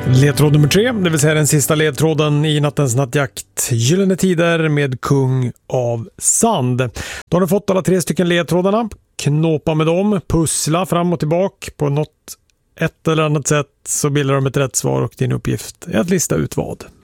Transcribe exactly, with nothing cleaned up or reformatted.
Ledtråd nummer tre, det vill säga den sista ledtråden i nattens nattjakt. Gyllene tider med kung av sand. Då har du fått alla tre stycken ledtrådarna. Knåpa med dem, pussla fram och tillbaka på något ett eller annat sätt, så bildar de ett rätt svar och din uppgift är att lista ut vad.